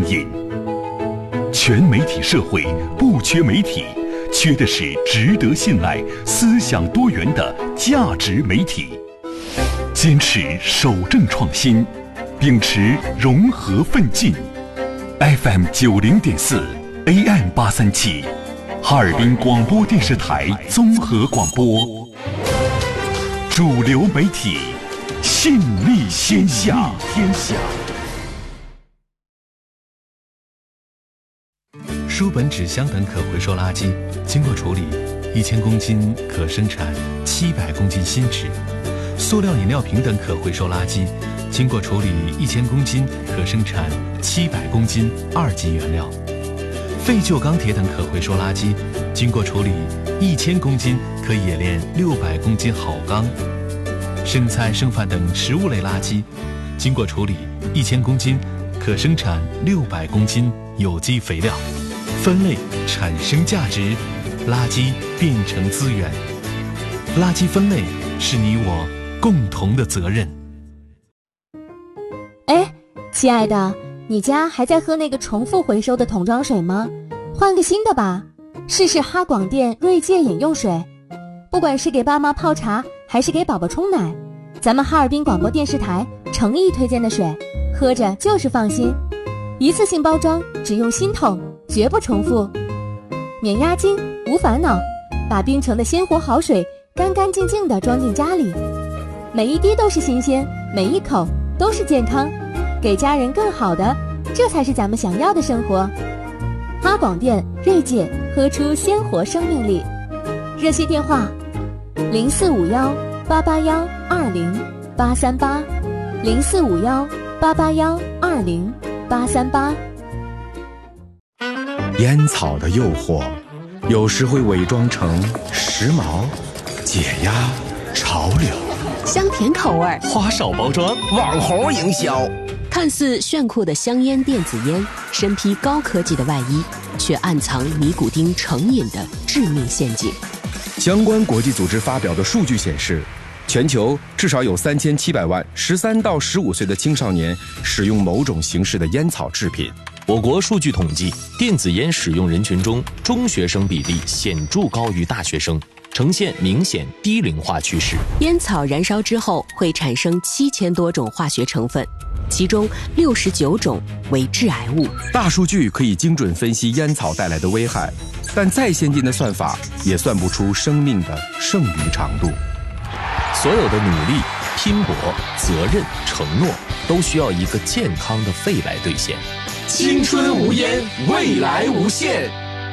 音。全媒体社会不缺媒体，缺的是值得信赖、思想多元的价值媒体。坚持守正创新，秉持融合奋进。FM 90.4 AM 837，哈尔滨广播电视台综合广播，主流媒体，信力天下。 书本、纸箱等可回收垃圾经过处理，1000公斤可生产700公斤新纸；塑料饮料瓶等可回收垃圾经过处理1000公斤可生产700公斤2级原料；废旧钢铁等可回收垃圾经过处理1000公斤可冶炼600公斤好钢；剩菜剩饭等食物类垃圾经过处理1000公斤可生产600公斤有机肥料。分类产生价值，垃圾变成资源。垃圾分类是你我共同的责任。 哎，亲爱的，你家还在喝那个重复回收的桶装水吗？换个新的吧，试试哈广电锐界饮用水。不管是给爸妈泡茶还是给宝宝冲奶，咱们哈尔滨广播电视台诚意推荐的水，喝着就是放心。一次性包装，只用新桶，绝不重复，免押金，无烦恼，把冰城的鲜活好水干干净净地装进家里，每一滴都是新鲜，每一口都是健康，给家人更好的，这才是咱们想要的生活。哈广电锐界，喝出鲜活生命力。热线电话：0451-881-208380，0451-881-208380。 烟草的诱惑，有时会伪装成时髦、解压、潮流， 香甜口味， 花哨包装， 网红营销， 看似炫酷的香烟、电子烟，身披高科技的外衣，却暗藏尼古丁成瘾的致命陷阱。 相关国际组织发表的数据显示，全球至少有3700万13到15岁的青少年使用某种形式的烟草制品。 我国数据统计，电子烟使用人群中，中学生比例显著高于大学生，呈现明显低龄化趋势。 烟草燃烧之后会产生7000多种化学成分，其中69种为致癌物。 大数据可以精准分析烟草带来的危害，但再先进的算法也算不出生命的剩余长度。 所有的努力、拼搏、责任、承诺，都需要一个健康的肺来兑现。 青春无烟，未来无限。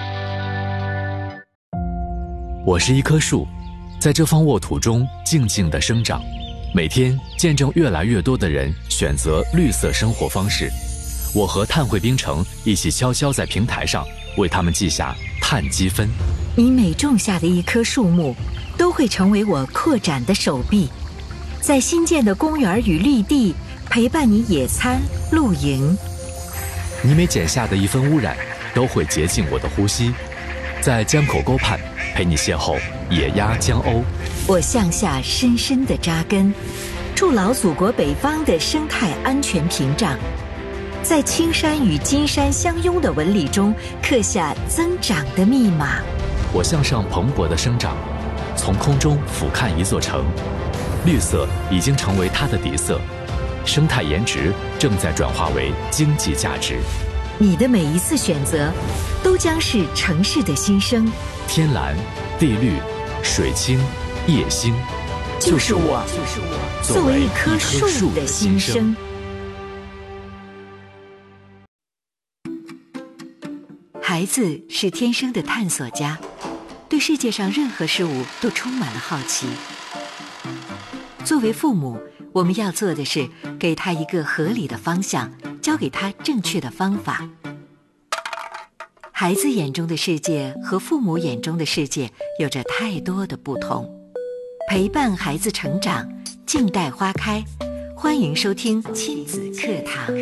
我是一棵树，在这方沃土中静静地生长，每天见证越来越多的人选择绿色生活方式。我和碳汇冰城一起悄悄在平台上为他们记下碳积分。 你每种下的一棵树木，都会成为我扩展的手臂，在新建的公园与绿地陪伴你野餐、露营。 你每减下的一分污染，都会洁净我的呼吸，在江口沟畔陪你邂逅野鸭江鸥。 我向下深深地扎根，筑牢祖国北方的生态安全屏障，在青山与金山相拥的纹理中刻下增长的密码。 我向上蓬勃的生长，从空中俯瞰一座城，绿色已经成为它的底色，生态颜值正在转化为经济价值。 你的每一次选择，都将是城市的新生。 天蓝、地绿、水清、夜星， 就是我作为一棵树的新生。孩子是天生的探索家，对世界上任何事物都充满了好奇。作为父母，我们要做的是给他一个合理的方向，教给他正确的方法。孩子眼中的世界和父母眼中的世界有着太多的不同。陪伴孩子成长，静待花开。欢迎收听亲子课堂。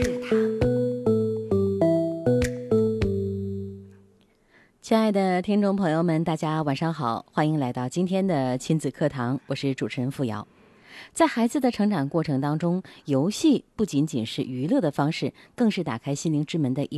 亲爱的听众朋友们，大家晚上好，欢迎来到今天的亲子课堂，我是主持人付瑶。在孩子的成长过程当中，游戏不仅仅是娱乐的方式，更是打开心灵之门的一